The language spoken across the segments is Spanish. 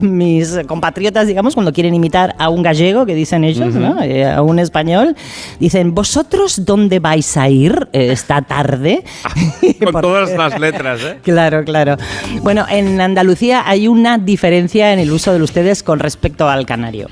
mis compatriotas, digamos, cuando quieren imitar a un gallego, que dicen ellos, ¿no? A un español, dicen, ¿vosotros dónde vais a ir esta tarde? Con todas las letras, ¿eh? Claro, claro. Bueno, en Andalucía hay una diferencia en el uso del ustedes con respecto al canario.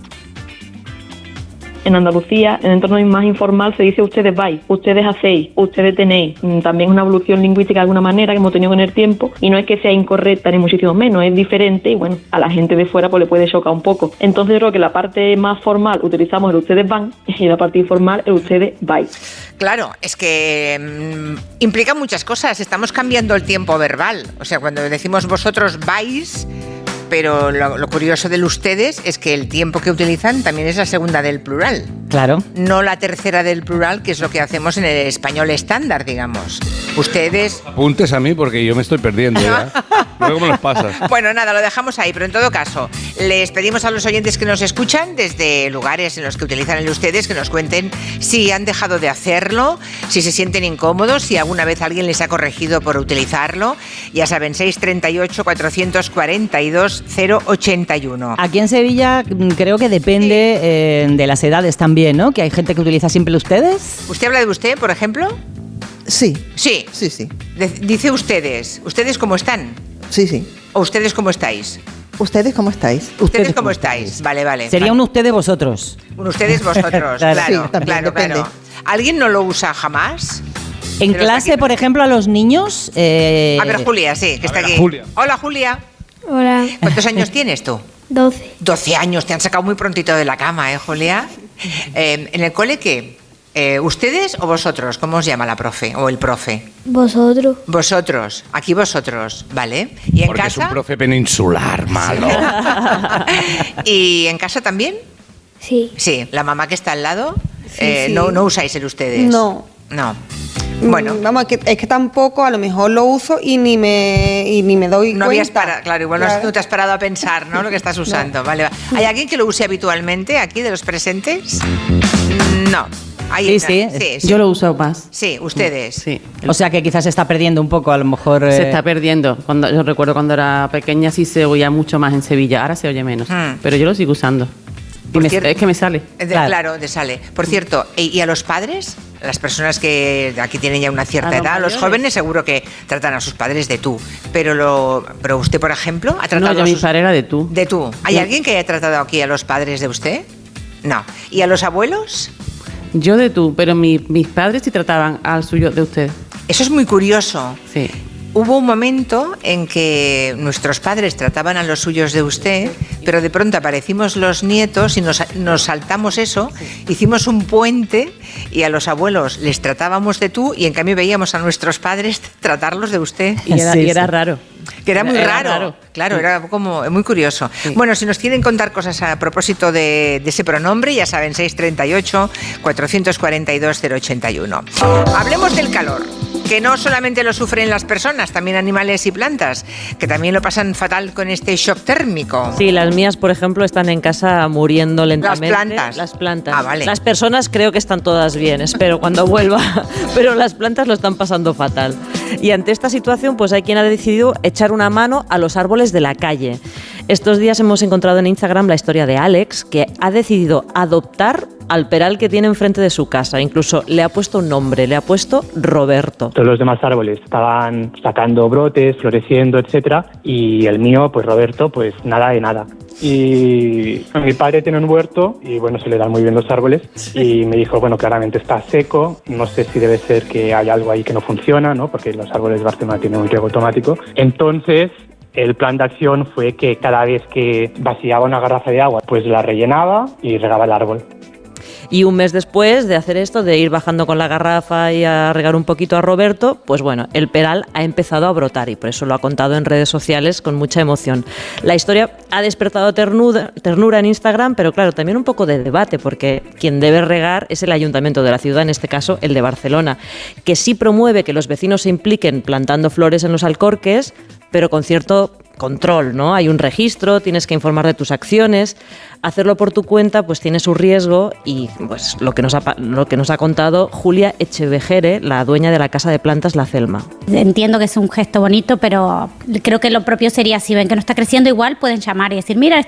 En Andalucía, en el entorno más informal, se dice ustedes vais, ustedes hacéis, ustedes tenéis. También es una evolución lingüística de alguna manera que hemos tenido con el tiempo, y no es que sea incorrecta ni muchísimo menos, es diferente y bueno, a la gente de fuera pues le puede chocar un poco. Entonces yo creo que la parte más formal utilizamos el ustedes van y la parte informal el ustedes vais. Claro, es que implica muchas cosas, estamos cambiando el tiempo verbal, o sea, cuando decimos vosotros vais... Pero lo curioso del ustedes es que el tiempo que utilizan también es la segunda del plural. Claro. No la tercera del plural, que es lo que hacemos en el español estándar, digamos. Ustedes... Apuntes a mí porque yo me estoy perdiendo ya. Luego me los pasas. Bueno, nada, lo dejamos ahí, pero en todo caso, les pedimos a los oyentes que nos escuchan desde lugares en los que utilizan el ustedes que nos cuenten si han dejado de hacerlo, si se sienten incómodos, si alguna vez alguien les ha corregido por utilizarlo. Ya saben, 638-442-081. Aquí en Sevilla creo que depende de las edades también, ¿no? Que hay gente que utiliza siempre el ustedes. ¿Usted habla de usted, por ejemplo? Sí. Sí. Sí, sí. Dice ustedes. ¿Ustedes cómo están? Sí, sí. ¿O ustedes cómo estáis? ¿Ustedes cómo estáis? ¿Ustedes cómo estáis? Vale, vale. Sería un ustedes vosotros. Un ustedes vosotros, claro, Sí, también claro, depende. claro. ¿Alguien no lo usa jamás? En clase, por ejemplo, a los niños... A ver, Julia, sí, que está aquí. Julia. Hola, Julia. Hola. ¿Cuántos años tienes tú? 12. 12 años, te han sacado muy prontito de la cama, Julia? ¿En el cole qué? ¿Ustedes o vosotros? ¿Cómo os llama la profe o el profe? Vosotros. Vosotros, aquí vosotros, ¿vale? ¿Y en Porque casa? es un profe peninsular, malo. ¿Y en casa también? Sí. Sí, la mamá que está al lado, Sí. No usáis el ustedes. No. No. Bueno. Vamos, es que tampoco a lo mejor lo uso y ni me doy No cuenta. habías parado, claro, igual Claro. no te has parado a pensar, ¿no? Lo que estás usando. No. Vale, va. ¿Hay alguien que lo use habitualmente aquí de los presentes? No. Sí, sí. Yo lo uso más. Sí, ustedes. Sí. O sea que quizás se está perdiendo un poco, a lo mejor... Se está perdiendo. Yo recuerdo cuando era pequeña sí se oía mucho más en Sevilla, ahora se oye menos. Pero yo lo sigo usando. Por Y cierto, es que me sale. Claro, te sale. Por cierto, ¿y a los padres? Las personas que aquí tienen ya una cierta edad, los jóvenes seguro que tratan a sus padres de tú. Pero usted, por ejemplo, ha tratado No, yo mi padre era de tú. De tú. ¿Hay No. alguien que haya tratado aquí a los padres de usted? No. ¿Y a los abuelos? Yo de tú, pero mis padres sí trataban al suyo de usted. Eso es muy curioso. Sí. Hubo un momento en que nuestros padres trataban a los suyos de usted, pero de pronto aparecimos los nietos y nos saltamos eso, hicimos un puente y a los abuelos les tratábamos de tú y en cambio veíamos a nuestros padres tratarlos de usted. Y era, Sí, y era sí. raro. Que era muy Era raro. Claro, era como muy curioso. Sí. Bueno, si nos quieren contar cosas a propósito de ese pronombre, ya saben, 638-442-081. Hablemos del calor, que no solamente lo sufren las personas, también animales y plantas, que también lo pasan fatal con este shock térmico. Sí, las mías, por ejemplo, están en casa muriendo lentamente. plantas. Las plantas. Ah, vale. Las personas creo que están todas bien, espero cuando vuelva, pero las plantas lo están pasando fatal. Y ante esta situación, pues hay quien ha decidido echar una mano a los árboles de la calle. Estos días hemos encontrado en Instagram la historia de Alex, que ha decidido adoptar al peral que tiene enfrente de su casa. Incluso le ha puesto un nombre, le ha puesto Roberto. Todos los demás árboles estaban sacando brotes, floreciendo, etcétera, y el mío, pues Roberto, pues nada de nada. Y mi padre tiene un huerto y bueno, se le dan muy bien los árboles y me dijo, bueno, claramente está seco, no sé si debe ser que hay algo ahí que no funciona, ¿no? Porque los árboles de Barcelona tienen un riego automático. Entonces, el plan de acción fue que cada vez que vaciaba una garrafa de agua, pues la rellenaba y regaba el árbol. Y un mes después de hacer esto, de ir bajando con la garrafa y a regar un poquito a Roberto, pues bueno, el peral ha empezado a brotar y por eso lo ha contado en redes sociales con mucha emoción. La historia ha despertado ternura en Instagram, pero claro, también un poco de debate, porque quien debe regar es el ayuntamiento de la ciudad, en este caso el de Barcelona, que sí promueve que los vecinos se impliquen plantando flores en los alcorques, pero con cierto control, ¿no? Hay un registro, tienes que informar de tus acciones. Hacerlo por tu cuenta pues tiene su riesgo y pues lo que nos ha contado Julia Echevejere, la dueña de la Casa de Plantas La Celma. Entiendo que es un gesto bonito, pero creo que lo propio sería, si ven que no está creciendo igual, pueden llamar y decir, mira,